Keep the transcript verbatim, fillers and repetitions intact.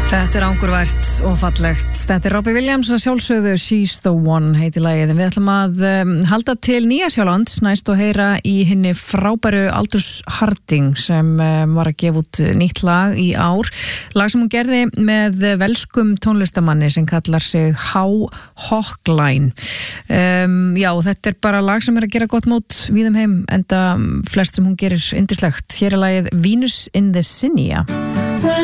Þetta er angurvært og fallegt. Þetta er Robbie Williams að sjálfsögðu She's the One heiti lagið. Við ætlum að um, halda til Nýja-Sjálands næst og heyra í hinni frábæru Aldous Harding sem um, var að gefa út nýtt lag í ár. Lag sem hún gerði með velskum tónlistamanni sem kallar sig How Hawkline. Um, já, þetta er bara lag sem er að gera gott mót víðum heim enda flest sem hún gerir yndislegt. Hér er lagið Venus in the Cinia.